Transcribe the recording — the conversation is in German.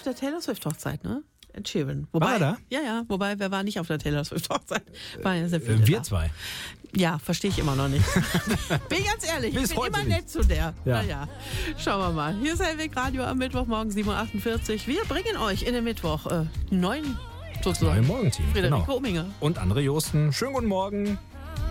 auf der Taylor Swift Hochzeit, ne? Ed Sheeran. War er da? Ja. Wobei, wer war nicht auf der Taylor Swift Hochzeit? War ja sehr viele Wir da. zwei. Ja, verstehe ich immer noch nicht. Bin ganz ehrlich, Bis ich bin heute immer nicht. nett zu der. Ja. Naja, schauen wir mal. Hier ist Hellweg Radio am Mittwochmorgen 7.48 Uhr. Wir bringen euch in den Mittwoch neuen sozusagen. Neue Morgenteam. Friederike Genau. Ominger. Und André Josten. Schönen guten Morgen.